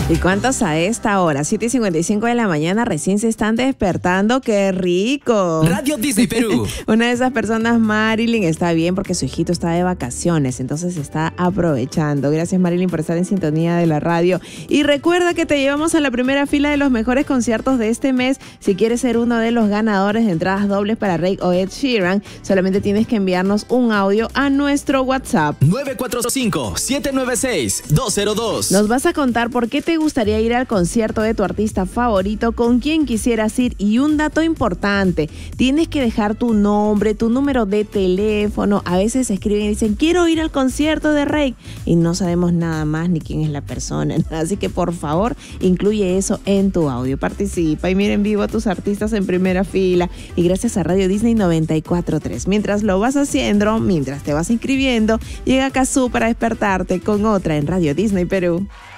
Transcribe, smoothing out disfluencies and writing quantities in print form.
¿Y cuántos a esta hora? 7:55 de la mañana, recién se están despertando. ¡Qué rico! Radio Disney Perú. Una de esas personas, Marilyn, está bien porque su hijito está de vacaciones, entonces está aprovechando. Gracias, Marilyn, por estar en sintonía de la radio. Y recuerda que te llevamos a la primera fila de los mejores conciertos de este mes. Si quieres ser uno de los ganadores de entradas dobles para Rake o Ed Sheeran, solamente tienes que enviarnos un audio a nuestro WhatsApp. 945-796-202. Nos vas a contar por qué te gustaría ir al concierto de tu artista favorito, con quién quisieras ir, y un dato importante, tienes que dejar tu nombre, tu número de teléfono. A veces escriben y dicen, quiero ir al concierto de Rake, y no sabemos nada más ni quién es la persona, así que por favor, incluye eso en tu audio, participa y mira en vivo a tus artistas en primera fila, y gracias a Radio Disney 94.3. Mientras lo vas haciendo, mientras te vas inscribiendo, llega Cazzu para despertarte con otra en Radio Disney Perú.